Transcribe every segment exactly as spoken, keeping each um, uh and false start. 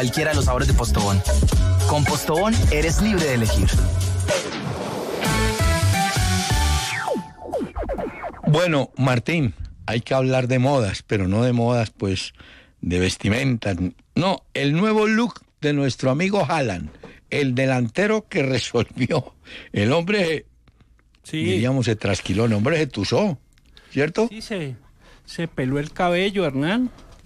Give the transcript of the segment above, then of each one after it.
Cualquiera de los sabores de Postobón. Con Postobón eres libre de elegir. Bueno, Martín, hay que hablar de modas, pero no de modas, pues, de vestimenta. No, el nuevo look de nuestro amigo Haaland, el delantero que resolvió. El hombre, sí, diríamos, se trasquiló, el hombre se tuzó, ¿cierto? Sí, se, se peló el cabello, Hernán,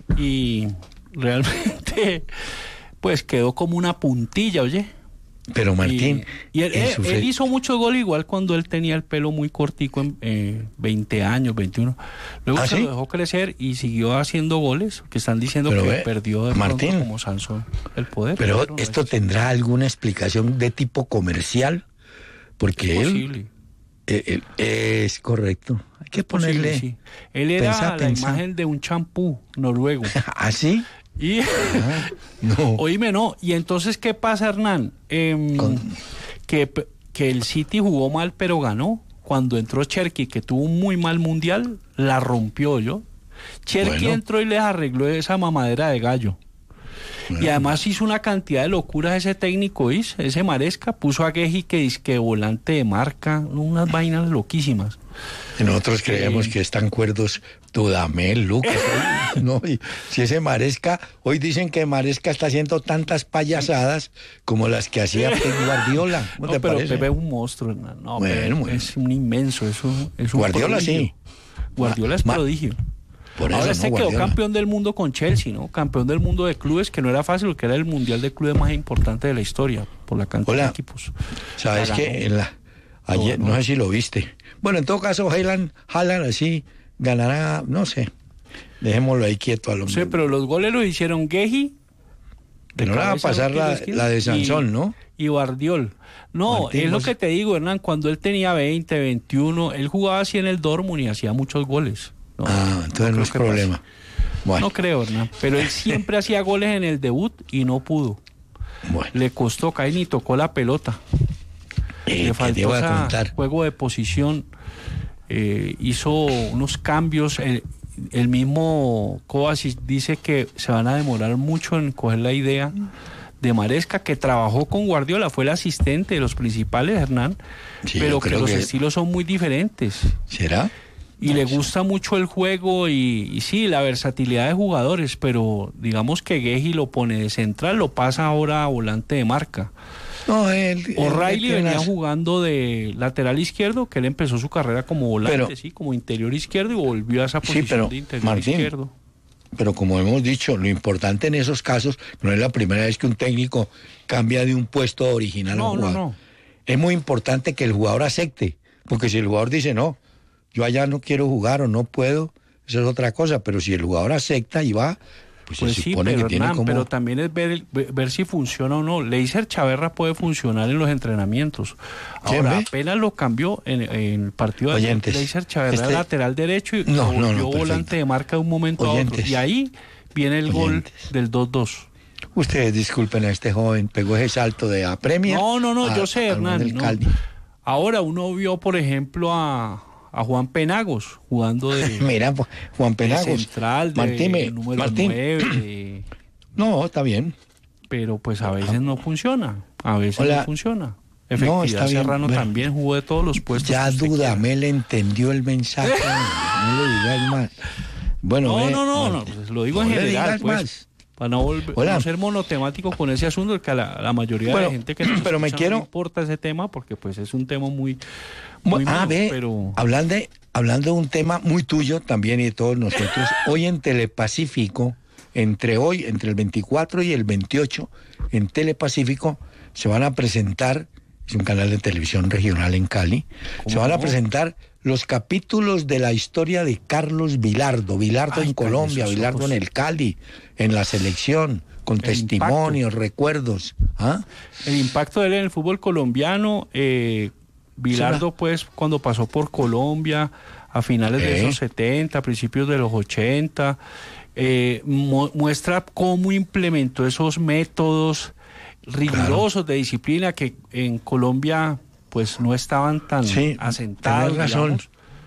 y realmente, pues, quedó como una puntilla, oye. Pero Martín... Y, y él, él, él hizo mucho gol igual cuando él tenía el pelo muy cortico, en eh, veinte años, veintiuno. Luego ¿Ah, se sí? lo dejó crecer y siguió haciendo goles, que están diciendo pero que ve, perdió de Martín, pronto como Sansón el poder. Pero, pero ¿esto no tendrá alguna explicación de tipo comercial? Porque es él, él, él... Es correcto. Hay que es ponerle... Posible, sí. Él era pensá, la pensá. imagen de un champú noruego. ¿Ah, sí? Y, ah, no. Oíme, no. Y entonces, ¿qué pasa, Hernán? Eh, Con... que, que el City jugó mal, pero ganó. Cuando entró Cherki, que tuvo un muy mal mundial, la rompió yo. Cherki bueno. entró y les arregló esa mamadera de gallo. Bueno. Y además hizo una cantidad de locuras ese técnico, ¿is? Ese Maresca, puso a Gueji que es que volante de marca, unas vainas loquísimas. Y nosotros creemos eh... que están cuerdos Dudamel, Lucas, no, y si ese Maresca, hoy dicen que Maresca está haciendo tantas payasadas como las que hacía Pep Guardiola. ¿Cómo no, te pero parece? Pepe es un monstruo, no, bueno, bueno. es un inmenso, es un, es un Guardiola prodigio. sí. Guardiola es Ma, prodigio. Por eso, Ahora no, se quedó Guardiola. campeón del mundo con Chelsea, ¿no? Campeón del mundo de clubes, que no era fácil, porque era el mundial de clubes más importante de la historia, por la cantidad Hola. de equipos. Sabes que en la ayer, no, no. no sé si lo viste. Bueno, en todo caso, Haaland, Haaland así ganará, no sé. Dejémoslo ahí quieto a lo mejor. Sí, pero los goles los hicieron Gueji. Que no le va a pasar la, la de Sansón, y, ¿no? Y Guardiol. No, Martín, es lo que te digo, Hernán, cuando él tenía veinte, veintiuno, él jugaba así en el Dortmund y hacía muchos goles. No, ah, entonces no, no es problema. Bueno. No creo, Hernán, pero él siempre hacía goles en el debut y no pudo. Bueno. Le costó caer ni tocó la pelota. Eh, Le faltó ese contar? juego de posición. Eh, hizo unos cambios. El, el mismo Kovacic dice que se van a demorar mucho en coger la idea de Maresca, que trabajó con Guardiola, fue el asistente de los principales, Hernán, sí, pero que los que... estilos son muy diferentes. ¿Será? Y no, le gusta sí. mucho el juego y, y sí, la versatilidad de jugadores, pero digamos que Gueji lo pone de central, lo pasa ahora a volante de marca. No, él, O'Reilly él venía las... jugando de lateral izquierdo, que él empezó su carrera como volante, pero, sí, como interior izquierdo, y volvió a esa posición sí, pero, de interior Martín, izquierdo. Pero como hemos dicho, lo importante en esos casos no es la primera vez que un técnico cambia de un puesto original no, a un jugador. No, no. Es muy importante que el jugador acepte, porque si el jugador dice no, yo allá no quiero jugar o no puedo, eso es otra cosa, pero si el jugador acepta y va, pues, pues se sí, supone pero, que tiene Hernán, como... pero también es ver, ver, ver si funciona o no. Leiser Chaverra puede funcionar en los entrenamientos. Ahora, apenas lo cambió en, en el partido de Oyentes, Leiser Chaverra este... lateral derecho y no, volvió no, no, volante de marca de un momento Oyentes. a otro. Y ahí viene el Oyentes. gol del dos dos. Ustedes disculpen a este joven, pegó ese salto de a Premier. No, no, no, a, yo sé, Hernán. No. Ahora uno vio, por ejemplo, a... a Juan Penagos jugando de mira Juan Penagos de central de Martín, me, número Martín. nueve de... no está bien, pero pues a veces no funciona, a veces Hola. no funciona. Efectividad, no, está Serrano bien. También jugó de todos los puestos. Ya Dudamel entendió el mensaje. No le digas más. Bueno, no, ve, no, no, no, pues lo digo no en general, pues, más. para no, volver, no ser monotemático con ese asunto, que a la, a la mayoría bueno, de la gente que nos pero me quiero... no importa ese tema, porque pues es un tema muy... muy ah, mío, ve, pero... hablando, de, hablando de un tema muy tuyo también y de todos nosotros, hoy en Telepacífico, entre hoy, entre el veinticuatro y el veintiocho, en Telepacífico se van a presentar, es un canal de televisión regional en Cali, se van a presentar los capítulos de la historia de Carlos Vilardo, Vilardo Ay, en Colombia, Vilardo ojos. en el Cali, en la selección, con el testimonios, impacto. recuerdos. ¿Ah? El impacto de él en el fútbol colombiano, eh, Vilardo sí, pues cuando pasó por Colombia, a finales ¿Eh? de esos setenta, principios de los ochenta, eh, mu- muestra cómo implementó esos métodos rigurosos claro. de disciplina que en Colombia pues no estaban tan sí, asentados. Tienes razón.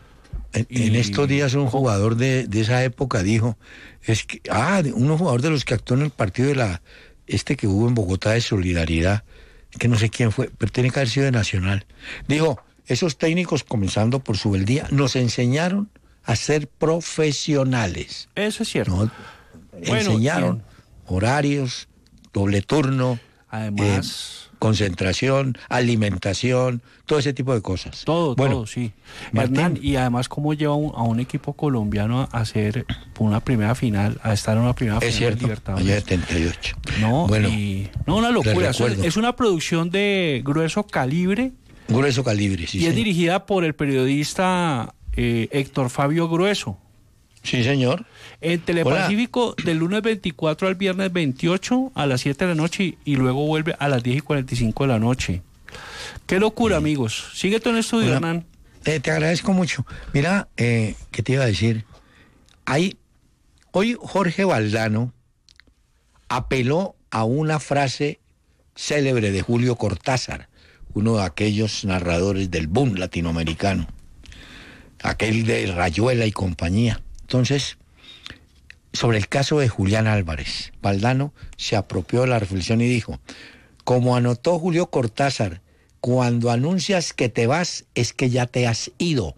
En, y... en estos días un jugador de, de esa época dijo, es que, ah, un jugador de los que actuó en el partido de la este que hubo en Bogotá de Solidaridad, que no sé quién fue, pero tiene que haber sido de Nacional, dijo, esos técnicos, comenzando por Subeldía, nos enseñaron a ser profesionales. Eso es cierto. ¿No? Bueno, enseñaron bien. horarios, doble turno, además... Eh, concentración, alimentación, todo ese tipo de cosas. Todo, bueno, todo, sí. Martín, Hernán, y además cómo lleva un, a un equipo colombiano a hacer una primera final, a estar en una primera es final cierto, de Libertadores. allá setenta y ocho. No, bueno, y, no, una locura. Es, recuerdo. es una producción de grueso calibre. Grueso calibre, sí. Y es señor. dirigida por el periodista eh, Héctor Fabio Grueso. Sí, señor. En Telepacífico, Hola. del lunes veinticuatro al viernes veintiocho a las siete de la noche y, y luego vuelve a las diez y cuarenta y cinco de la noche. Qué locura, sí. Amigos. Sigue todo en estudio, Hola. Hernán. Eh, te agradezco mucho. Mira, eh, ¿qué te iba a decir? Hay, hoy Jorge Valdano apeló a una frase célebre de Julio Cortázar, uno de aquellos narradores del boom latinoamericano, aquel de Rayuela y compañía. Entonces, sobre el caso de Julián Álvarez, Valdano se apropió de la reflexión y dijo, como anotó Julio Cortázar, cuando anuncias que te vas es que ya te has ido.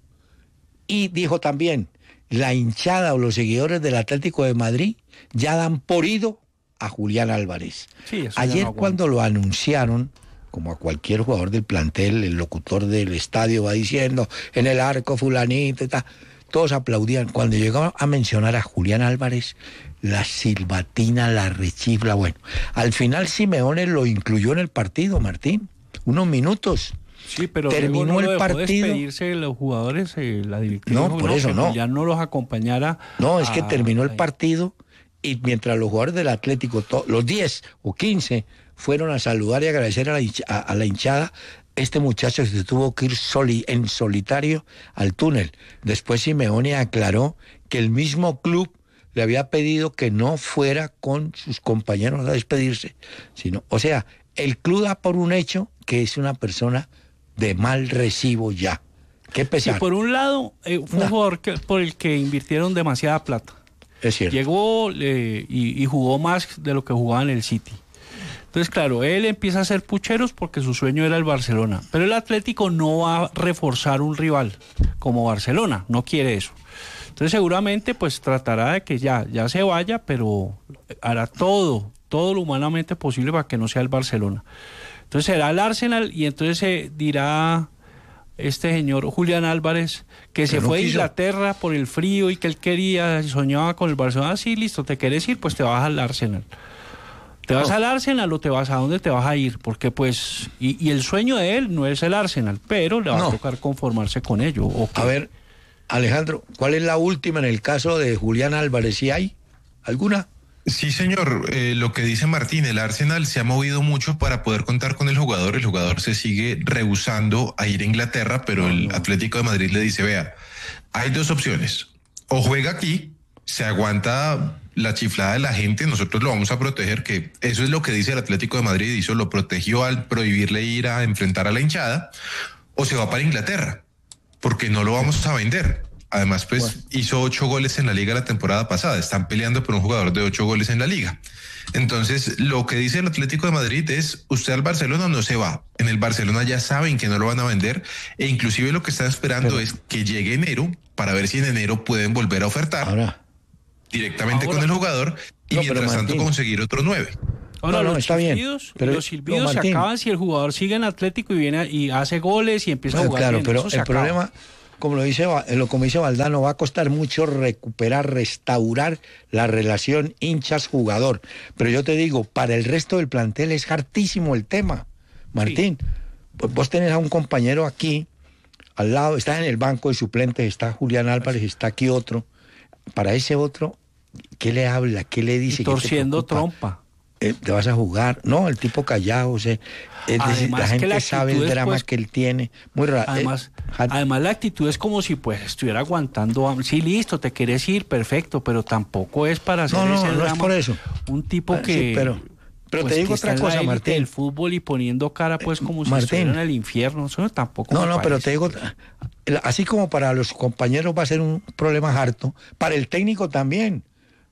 Y dijo también, la hinchada o los seguidores del Atlético de Madrid ya dan por ido a Julián Álvarez. Sí, eso Ayer no cuando lo anunciaron, como a cualquier jugador del plantel, el locutor del estadio va diciendo, en el arco fulanito y tal, todos aplaudían. Cuando llegó a mencionar a Julián Álvarez, la silbatina, la rechifla, bueno. Al final Simeone lo incluyó en el partido, Martín, unos minutos. Sí, pero terminó no el lo partido. Despedirse de los jugadores, eh, la directiva No, dijo, por no, eso que no. Julián no los acompañara. No, es que a, terminó el a, partido y mientras los jugadores del Atlético, to, los diez o quince, fueron a saludar y agradecer a la, hinch a, a la hinchada, este muchacho se tuvo que ir soli en solitario al túnel. Después Simeone aclaró que el mismo club le había pedido que no fuera con sus compañeros a despedirse, sino, o sea, el club da por un hecho que es una persona de mal recibo ya. Qué pesar. Sí, por un lado, eh, fue no. un jugador que, por el que invirtieron demasiada plata. Es cierto. Llegó eh, y, y jugó más de lo que jugaba en el City. Entonces, claro, él empieza a hacer pucheros porque su sueño era el Barcelona. Pero el Atlético no va a reforzar un rival como Barcelona, no quiere eso. Entonces, seguramente, pues tratará de que ya, ya se vaya, pero hará todo, todo lo humanamente posible para que no sea el Barcelona. Entonces, será el Arsenal y entonces se dirá este señor Julián Álvarez que se no fue quiso. a Inglaterra por el frío y que él quería, soñaba con el Barcelona. Ah, sí, listo, ¿te quieres ir? Pues te vas al Arsenal. ¿Te vas oh. al Arsenal o te vas a dónde te vas a ir? Porque pues, y, y el sueño de él no es el Arsenal, pero le va no. a tocar conformarse con ello. ¿O a ver, Alejandro, ¿cuál es la última en el caso de Julián Álvarez? ¿Sí hay alguna? Sí, señor. Eh, lo que dice Martín, el Arsenal se ha movido mucho para poder contar con el jugador. El jugador se sigue rehusando a ir a Inglaterra, pero no, el no. Atlético de Madrid le dice, vea, hay dos opciones. O juega aquí, se aguanta la chiflada de la gente, nosotros lo vamos a proteger, que eso es lo que dice el Atlético de Madrid, y eso lo protegió al prohibirle ir a enfrentar a la hinchada, o se va para Inglaterra, porque no lo vamos a vender. Además, pues bueno. hizo ocho goles en la liga la temporada pasada. Están peleando por un jugador de ocho goles en la liga. Entonces, lo que dice el Atlético de Madrid es, usted al Barcelona no se va. En el Barcelona ya saben que no lo van a vender e inclusive lo que están esperando Pero, es que llegue enero para ver si en enero pueden volver a ofertar ahora, directamente ahora, con el jugador y no, mientras tanto Martín. conseguir otro nueve. Ahora, no, no, los está silbidos, bien. Pero, los silbidos no, se acaban si el jugador sigue en Atlético y viene y hace goles y empieza no, a jugar claro, bien. pero Eso el se problema... acaba. Como lo dice, como dice Valdano, va a costar mucho recuperar, restaurar la relación hinchas-jugador. Pero yo te digo, para el resto del plantel es hartísimo el tema. Martín, sí. pues vos tenés a un compañero aquí, al lado, estás en el banco de suplentes, está Julián Álvarez, está aquí otro. Para ese otro, ¿qué le habla? ¿Qué le dice? Y torciendo ¿Qué te trompa. Eh, ¿Te vas a jugar? No, el tipo callado, o sea, es decir, la gente la sabe el drama pues, que él tiene. Muy raro. Además, eh, además, la actitud es como si pues estuviera aguantando. Sí, listo, te quieres ir, perfecto, pero tampoco es para hacer no, no, ese no drama. No, es por eso. Un tipo ah, que... Sí, pero pero pues, te digo otra cosa, Martín. El fútbol y poniendo cara pues como si Martín, estuviera en el infierno, eso tampoco No, me no, parece. pero te digo, así como para los compañeros va a ser un problema harto, para el técnico también.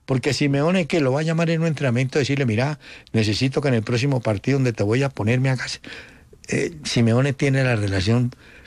Porque Simeone, que lo va a llamar en un entrenamiento, decirle, mira, necesito que en el próximo partido donde te voy a poner me hagas... Eh, Simeone tiene la relación...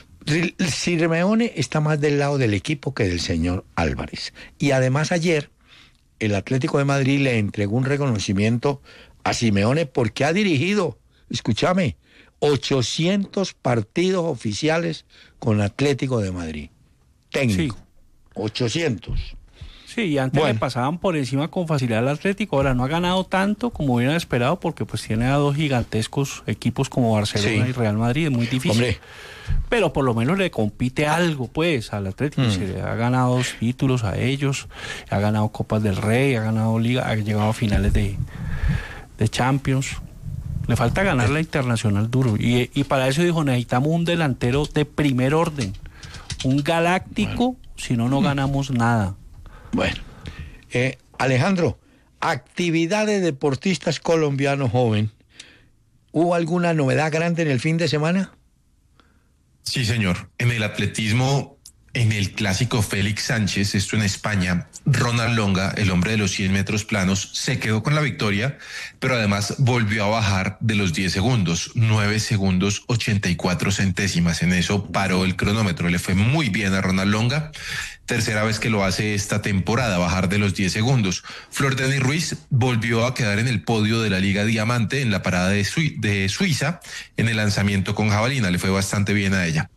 Simeone está más del lado del equipo que del señor Álvarez. Y además ayer, el Atlético de Madrid le entregó un reconocimiento a Simeone porque ha dirigido, escúchame, ochocientos partidos oficiales con Atlético de Madrid. Técnico. Sí. ochocientos. Sí, y antes bueno. le pasaban por encima con facilidad al Atlético. Ahora no ha ganado tanto como hubieran esperado porque pues tiene a dos gigantescos equipos como Barcelona sí. y Real Madrid. Es muy difícil. Hombre. Pero por lo menos le compite algo pues al Atlético. Mm. Se le ha ganado dos títulos a ellos. Ha ganado Copas del Rey, ha ganado Liga, ha llegado a finales de, de Champions. Le falta ganar la Internacional duro. Y, y para eso dijo, necesitamos un delantero de primer orden. Un galáctico, bueno. si no, no ganamos nada. Bueno, eh, Alejandro, actividad de deportistas colombianos joven. ¿Hubo alguna novedad grande en el fin de semana? Sí, señor. En el atletismo, en el clásico Félix Sánchez, esto en España, Ronald Longa, el hombre de los cien metros planos, se quedó con la victoria, pero además volvió a bajar de los diez segundos, nueve segundos ochenta y cuatro centésimas. En eso paró el cronómetro. Le fue muy bien a Ronald Longa. Tercera vez que lo hace esta temporada, bajar de los diez segundos. Flor Denis Ruiz volvió a quedar en el podio de la Liga Diamante en la parada de, Sui- de Suiza en el lanzamiento con jabalina. Le fue bastante bien a ella.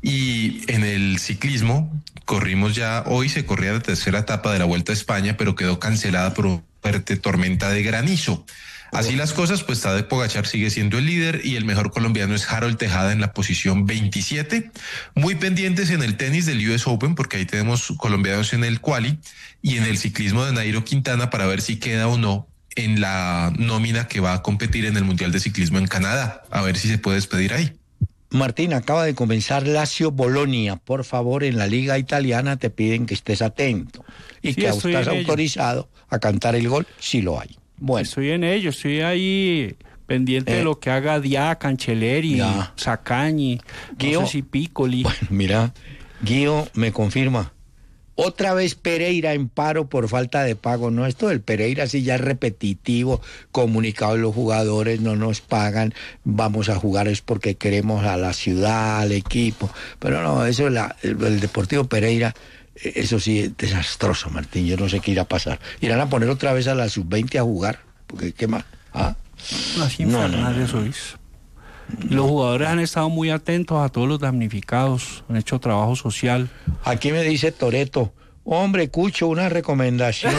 Y en el ciclismo, corrimos ya, hoy se corría la tercera etapa de la Vuelta a España, pero quedó cancelada por una fuerte tormenta de granizo. Así las cosas, pues Tadej Pogačar sigue siendo el líder y el mejor colombiano es Harold Tejada en la posición veintisiete. Muy pendientes en el tenis del U S Open porque ahí tenemos colombianos en el quali y en el ciclismo de Nairo Quintana para ver si queda o no en la nómina que va a competir en el Mundial de Ciclismo en Canadá. A ver si se puede despedir ahí. Martín, acaba de comenzar Lazio Bolonia. Por favor, en la liga italiana te piden que estés atento y sí, que estás autorizado ello. a cantar el gol si lo hay. Bueno. Estoy en ello, estoy ahí pendiente eh, de lo que haga Diá, Cancelleri, Sacagni, no sé si Piccoli. Bueno, mira, Guío me confirma. Otra vez Pereira en paro por falta de pago. No, esto del Pereira sí ya es repetitivo, comunicado a los jugadores, no nos pagan, vamos a jugar es porque queremos a la ciudad, al equipo. Pero no, eso la, el, el Deportivo Pereira... Eso sí es desastroso, Martín. Yo no sé qué irá a pasar. Irán a poner otra vez a la sub veinte a jugar. Porque qué más. ¿Ah? Así no, no, no, eso es. No. Los jugadores han estado muy atentos a todos los damnificados. Han hecho trabajo social. Aquí me dice Toreto. Hombre, Cucho, una recomendación.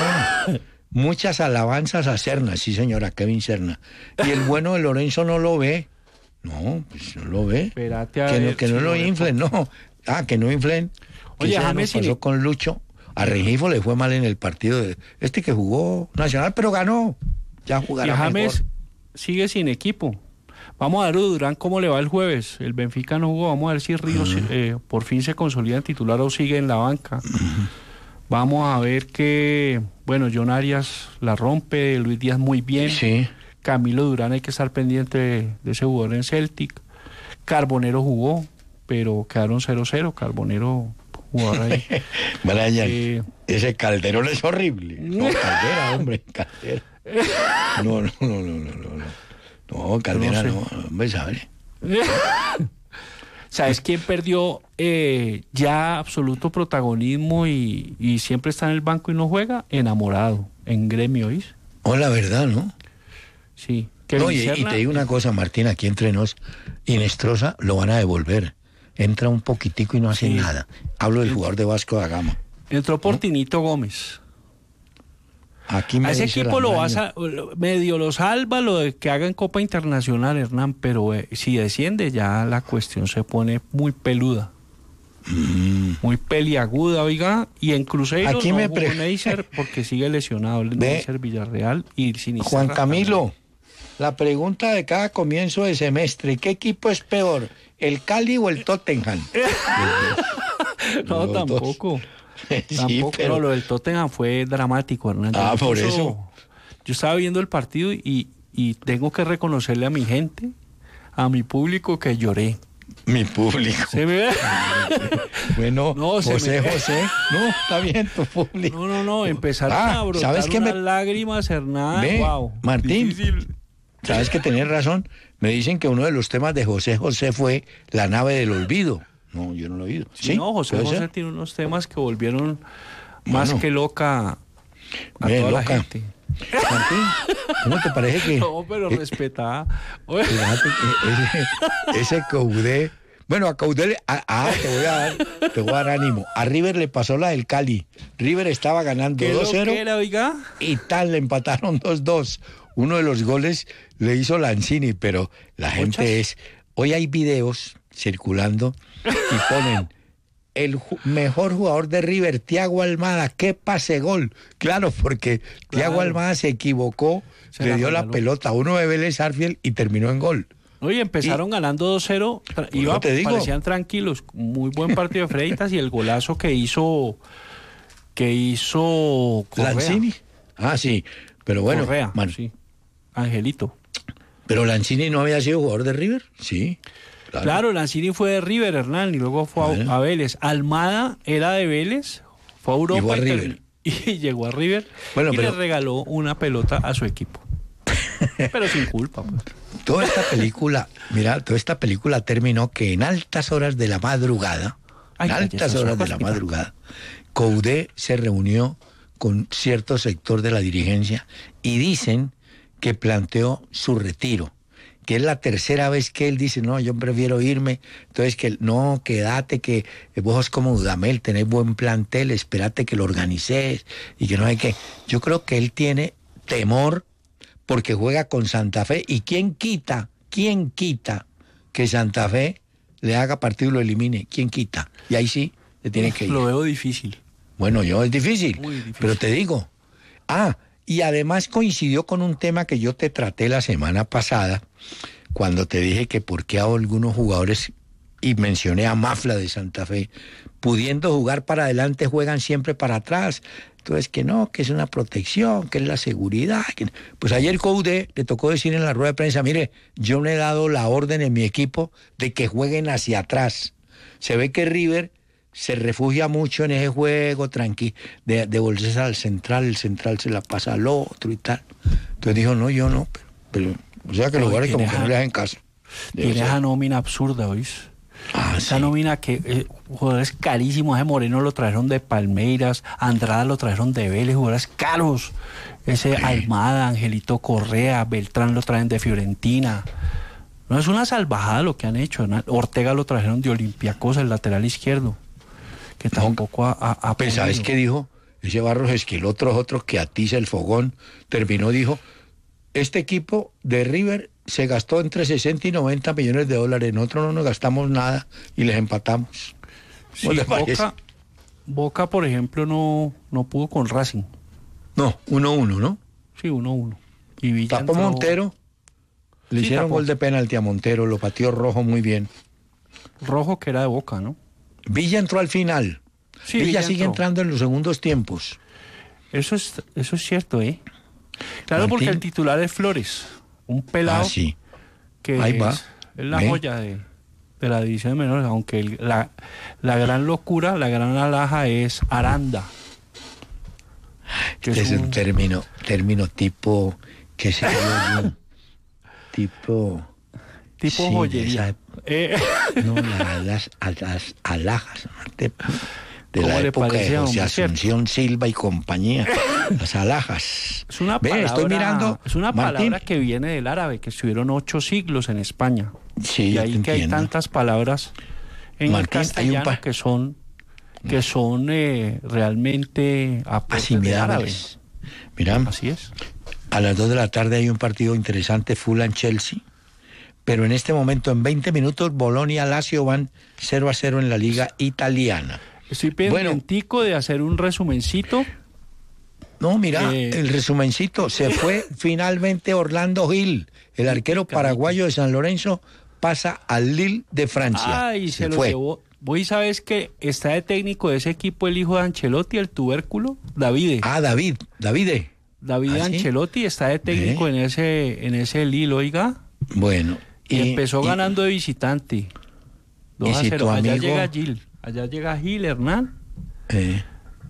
Muchas alabanzas a Serna. Sí, señora, Kevin Serna. Y el bueno de Lorenzo no lo ve. No, pues no lo ve. Espérate a que ver, no, que no lo inflen, no. Ah, que no inflen. Oye, James pasó con Lucho. A Rengifo le fue mal en el partido de este que jugó Nacional, pero ganó. Ya jugará y James mejor. Sigue sin equipo. Vamos a ver, Durán, cómo le va el jueves. El Benfica no jugó. Vamos a ver si Ríos uh-huh. eh, por fin se consolida en titular o sigue en la banca. Uh-huh. Vamos a ver que, bueno, John Arias la rompe, Luis Díaz muy bien. Sí. Camilo Durán hay que estar pendiente de, de ese jugador en Celtic. Carbonero jugó, pero quedaron cero cero. Carbonero... Ahí. Brian, eh, ese Calderón es horrible. No, Caldera, hombre, Caldera. No, no, no, no, no, no. No, Caldera no, no, hombre, ¿sabes? ¿Sabes quién perdió eh, ya absoluto protagonismo y, y siempre está en el banco y no juega? Enamorado, en Gremio, ¿oís? Oh, la verdad, ¿no? Sí. No, y, y te digo una cosa, Martín, aquí entre nos, Inestrosa lo van a devolver. Entra un poquitico y no hace sí. nada. Hablo del jugador de Vasco da Gama. Entró por ¿no? Tinito Gómez. Aquí me a ese equipo lo vas a, medio lo salva lo de que haga en Copa Internacional, Hernán, pero eh, si desciende ya la cuestión se pone muy peluda. Mm. Muy peliaguda, oiga. Y en Cruzeiro aquí no me jugó pre... Neisser porque sigue lesionado el Neisser Villarreal y sin Juan Camilo, la pregunta de cada comienzo de semestre, ¿qué equipo es peor? ¿El Cali o el Tottenham? No, tampoco. Sí, tampoco, pero... no, lo del Tottenham fue dramático, Hernán. Ah, por Incluso, eso. Yo estaba viendo el partido y, y tengo que reconocerle a mi gente, a mi público, que lloré. Mi público. ¿Se me ve? Bueno, No, se José, me- José. No, está bien tu público. No, no, no, empezaron Ah, a brotar ¿sabes qué unas me- lágrimas, Hernán. Ve, Wow. Martín. Difícil. Sabes que tenés razón. Me dicen que uno de los temas de José José fue La nave del olvido. No, yo no lo he oído. Sí, no, José ¿Puede José ser? tiene unos temas que volvieron más Bueno. que loca a Ve, toda loca. la gente. Martín, ¿cómo te parece que No, pero eh, respetada. Oye, fíjate que ese, ese Caudé, bueno, a Caudé, le- ah, ah, te voy a dar, te voy a dar ánimo. A River le pasó la del Cali. River estaba ganando ¿qué dos lo cero que era, oiga? y tal, le empataron dos dos. Uno de los goles le hizo Lanzini, pero la gente ¿Muchas? es... Hoy hay videos circulando y ponen el ju- mejor jugador de River, Thiago Almada, qué pase gol. Claro, porque Thiago Claro. Almada se equivocó, Se le la dio la regaló. pelota a uno de Vélez Arfiel y terminó en gol. Oye, empezaron ganando dos cero, tra- Pues iba, no te digo. parecían tranquilos, muy buen partido de Freitas y el golazo que hizo que hizo Correa. Lanzini. Ah, sí, pero bueno, Correa, man- sí. Angelito. pero Lanzini no había sido jugador de River, sí. Claro. Claro, Lanzini fue de River, Hernán, y luego fue a, Bueno. a Vélez. Almada era de Vélez, fue a Europa Llegó a y, ter- River. y llegó a River Bueno, y pero- le regaló una pelota a su equipo. Pero sin culpa, pues. Toda esta película, mira, toda esta película terminó que en altas horas de la madrugada, Ay, en cállate, altas esos horas de ojos, la mira. madrugada, Caudé se reunió con cierto sector de la dirigencia y dicen que planteó su retiro, que es la tercera vez que él dice, no, yo prefiero irme, entonces que no, quédate, que vos sos como Dudamel, tenés buen plantel, espérate que lo organices y que no hay que... Yo creo que él tiene temor porque juega con Santa Fe y quién quita, quién quita que Santa Fe le haga partido y lo elimine, quién quita, y ahí sí le tiene que ir. Lo veo difícil. Bueno, yo es difícil, Muy difícil. pero te digo. Ah, y además coincidió con un tema que yo te traté la semana pasada, cuando te dije que por qué a algunos jugadores, y mencioné a Mafla de Santa Fe, pudiendo jugar para adelante, juegan siempre para atrás. Entonces, que no, que es una protección, que es la seguridad. que- Pues ayer Caudé le tocó decir en la rueda de prensa, mire, yo no he dado la orden en mi equipo de que jueguen hacia atrás. Se ve que River se refugia mucho en ese juego, tranqui, de, de volverse al central, el central se la pasa al otro y tal. Entonces dijo, no, yo no, pero, pero o sea que los Pero jugadores como tiene que no a- le hacen caso. Debe Tiene ser. esa nómina absurda, ¿oís? Ah, Esa sí. nómina que eh, jugadores carísimos, ese Moreno lo trajeron de Palmeiras, Andrada lo trajeron de Vélez, jugadores caros. Ese Almada, Angelito Correa, Beltrán lo traen de Fiorentina. No es una salvajada lo que han hecho. ¿no? Ortega lo trajeron de Olympiacos, el lateral izquierdo, que tampoco ha, ha, ha Pues, ¿sabes podido. qué dijo? Ese Barros Esquiló, otro, otro que atiza el fogón, terminó, dijo, este equipo de River se gastó entre sesenta y noventa millones de dólares, nosotros no nos gastamos nada y les empatamos. Sí, ¿Cómo te parece? Boca, Boca, por ejemplo, no, no pudo con Racing. No, uno uno, ¿no? Sí, uno uno. Y Villa Tapó entró- Montero, le Sí, hicieron tapó. gol de penalti a Montero, lo pateó Rojo muy bien. Rojo, que era de Boca, ¿no? Villa entró al final. Sí, Villa, Villa sigue entró. entrando en los segundos tiempos. Eso es, eso es cierto, ¿eh? Claro, Martín. porque el titular es Flores, un pelado Ah, sí. que Ahí es, va. es la Ve. joya de, de la división de menores, aunque el- la, la gran locura, la gran alhaja es Aranda. Que Este es un un- término, término tipo, ¿qué se llama? tipo... tipo sí, de joyería. esa- Eh, No, la- las, a- las alhajas, ¿no? de, de ¿Cómo la le época de parece, José hombre, cierto? Asunción Silva y compañía, las alhajas. es una Ve, palabra, estoy mirando, es una Martín. palabra que viene del árabe, que estuvieron ocho siglos en España. Sí, y yo ahí te que hay entiendo. tantas palabras en el Martín, hay un castellano pa- que son que son eh, realmente aportes del árabe. Asimilables. Mira, Así es. a las dos de la tarde hay un partido interesante, Fulham-Chelsea, pero en este momento, en veinte minutos, Bolonia-Lazio van cero a cero en la Liga Italiana. Estoy Bueno. pendientico de hacer un resumencito. No, mira, Eh. el resumencito, se fue finalmente Orlando Gil, el arquero paraguayo de San Lorenzo, pasa al Lille de Francia. Ay, se, lo fue. llevó. Vos y sabes que está de técnico de ese equipo el hijo de Ancelotti, el tubérculo, Davide. Ah, David, Davide. David ¿Ah, sí? Ancelotti está de técnico ¿Eh? en ese en ese Lille, oiga. Bueno. Y, empezó ganando de visitante. dos a si cero. tu Allá amigo... llega Gil, allá llega Gil Hernán, Eh,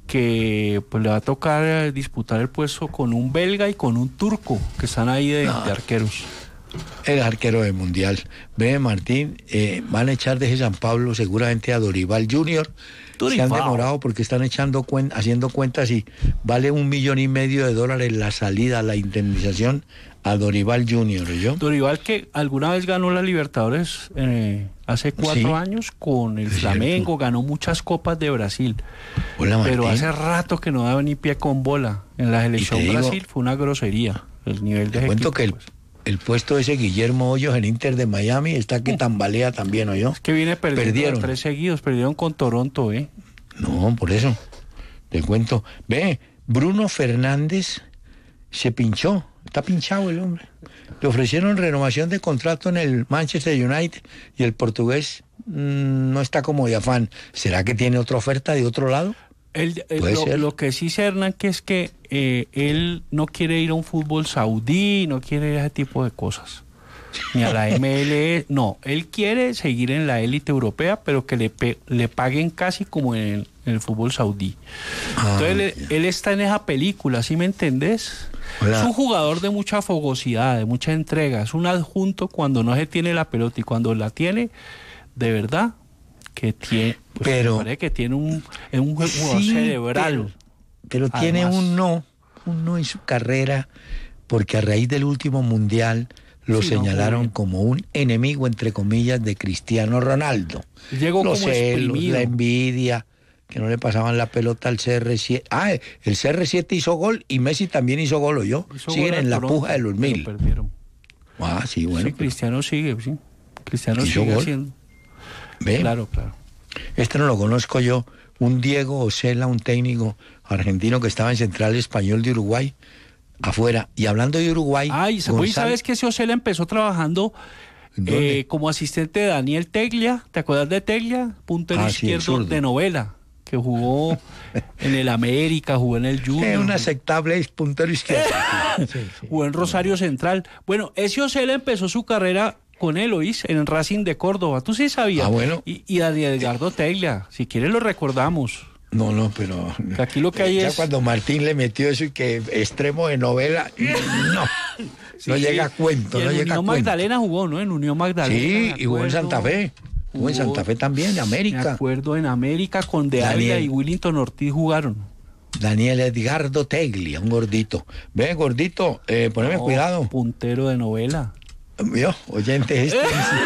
que pues le va a tocar eh, disputar el puesto con un belga y con un turco, que están ahí de, No. de arqueros. el arquero del Mundial. Ve, Martín, eh, van a echar desde San Pablo seguramente a Dorival junior Se han Dorival. demorado porque están echando cuen- haciendo cuentas y vale un millón y medio de dólares la salida, la indemnización a Dorival junior ¿yo? Dorival, que alguna vez ganó la Libertadores eh, hace cuatro Sí. años con el Es Flamengo, cierto. ganó muchas copas de Brasil, Hola, Martín. pero hace rato que no daba ni pie con bola. En la selección digo- Brasil fue una grosería el nivel de Te cuento equipo, que el, pues. el puesto de ese Guillermo Hoyos en Inter de Miami está que tambalea también, ¿o yo? Es que viene perdiendo Perdieron. tres seguidos, perdieron con Toronto, ¿eh? No, por eso. Te cuento. Ve, Bruno Fernández se pinchó. Está pinchado el hombre. Le ofrecieron renovación de contrato en el Manchester United y el portugués mmm, no está como de afán. ¿Será que tiene otra oferta de otro lado? Él, eh, Puede lo, ser. lo que sí sé, Hernán, que es que eh, él no quiere ir a un fútbol saudí, no quiere ir a ese tipo de cosas. Ni a la M L S. No, él quiere seguir en la élite europea, pero que le, pe- le paguen casi como en el, en el fútbol saudí. Ah, Entonces él, él está en esa película, ¿sí me entendés? Hola. Es un jugador de mucha fogosidad, de mucha entrega. Es un adjunto cuando no se tiene la pelota, y cuando la tiene, de verdad, que tiene, pues, Pero- me parece que tiene un, es un jugador Sí, cerebral. Pero tiene Además. un no, un no en su carrera, porque a raíz del último mundial lo Sí, no, señalaron muy bien. como un enemigo, entre comillas, de Cristiano Ronaldo. Llegó Los como celos, exprimido. la envidia, que no le pasaban la pelota al C R siete. Ah, el C R siete hizo gol y Messi también hizo gol, ¿o yo? Hizo Siguen gol en al la Toronto, puja de los pero mil. perdieron. Ah, sí, bueno. Sí, Cristiano sigue, sí. Cristiano ¿Hizo sigue gol? haciendo. Ve, Claro, claro. este no lo conozco yo. Un Diego Ocela, un técnico argentino que estaba en Central Español de Uruguay, afuera. Y hablando de Uruguay... Ay, ¿sabes Gonzalo- sabes que ese Ocela empezó trabajando ¿Dónde? eh, como asistente de Daniel Teglia? ¿Te acuerdas de Teglia? Puntero Ah, sí, el izquierdo zurdo. de novela, que jugó en el América, jugó en el Junior, Es un aceptable es puntero izquierdo. Sí, sí. jugó en Rosario Central. Bueno, ese Ocela empezó su carrera con él, ¿oís? En el Racing de Córdoba. ¿Tú sí sabías? Ah, bueno. Y, y Daniel Edgardo Teglia, si quieres lo recordamos. No, no, pero... Que aquí lo que hay ya es... cuando Martín le metió eso y que extremo de novela, no, no Sí, llega a cuento, y no en llega a Unión cuento. Magdalena jugó, ¿no? En Unión Magdalena. Sí, me y jugó en acuerdo. Santa Fe, jugó en Santa Fe también, Me América. acuerdo en América con De Ávila Daniel. y Willington Ortiz jugaron. Daniel Edgardo Teglia, un gordito. Ve, gordito, eh, poneme No, cuidado. Puntero de novela. Mío, oyente este.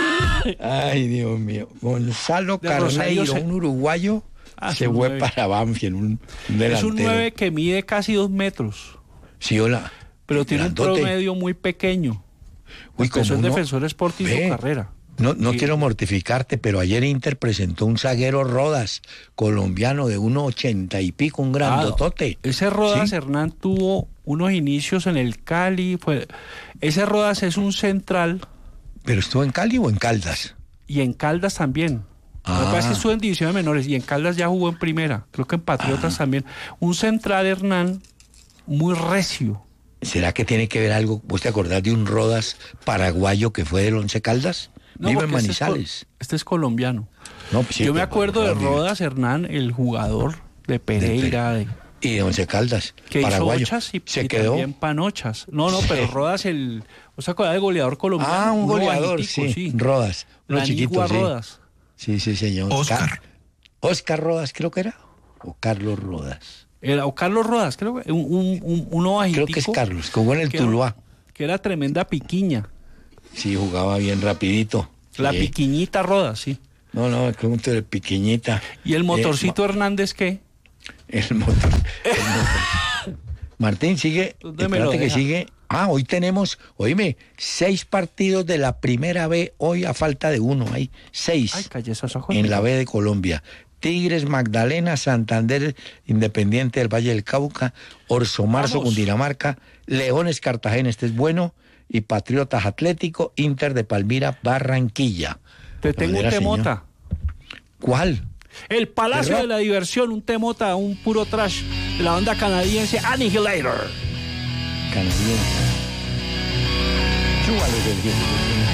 Ay, Dios mío. Gonzalo De Rosario Carneiro, se- un uruguayo, Ah, se es un fue nueve. para Banfield, un, un Es delantero. un nueve que mide casi dos metros, Sí, hola. pero tiene un Grandote. promedio muy pequeño. Uy, Empezó en como uno- Defensor Sporting Ve. su carrera. No, no Sí. quiero mortificarte, pero ayer Inter presentó un zaguero Rodas, colombiano de uno ochenta y pico, un grandotote. Ah, ese Rodas, ¿Sí? Hernán, tuvo unos inicios en el Cali. Fue, ese Rodas es un central ¿Pero estuvo en Cali o en Caldas? y en Caldas también. Lo que Ah. pasa es que estuvo en divisiones menores y en Caldas ya jugó en primera. Creo que en Patriotas Ah. también. Un central, Hernán, muy recio. ¿Será que tiene que ver algo? ¿Vos te acordás de un Rodas paraguayo que fue del Once Caldas? No, Vive en porque este es col- Manizales. Este es colombiano. No, pues sí, Yo me pero acuerdo de Colombia. Rodas, Hernán, el jugador de Pereira, de, Y de Once Caldas, que hizo paraguayo. ochas y, Se y quedó. también panochas. No, no, Sí. pero Rodas, el... ¿O sea, acuerdas del goleador colombiano? Ah, un Uno goleador, bajitico, sí. Rodas. Uno La chiquito, Anigua sí. Rodas. Sí, sí, señor. Oscar. Ca- Oscar Rodas, creo que era. O Carlos Rodas. Era, o Carlos Rodas, creo que un, un, un- uno bajitico. Creo que es Carlos, que jugó en el que Tuluá. era- Que era tremenda piquiña. Sí, jugaba bien rapidito. La Sí. piquiñita Rodas, sí. No, no, es pregunto de pequeñita. ¿Y el Eh, motorcito Hernández qué? El motor. el motor. Martín, sigue. ¿Dónde me Espérate lo que deja? sigue. Ah, hoy tenemos, oíme, seis partidos de la primera B, hoy a falta de uno. Hay seis Ay, calle esos ojos. en la B de Colombia. Tigres, Magdalena, Santander, Independiente del Valle del Cauca, Orso Marzo, Vamos. Cundinamarca, Leones, Cartagena, este es bueno, y Patriotas Atlético, Inter de Palmira, Barranquilla. Te tengo un Madera, temota. ¿Cuál? El Palacio ¿Verdad? de la Diversión, un temota, un puro trash de la banda canadiense Annihilator. Canadiense. Chúbalo, Sergio.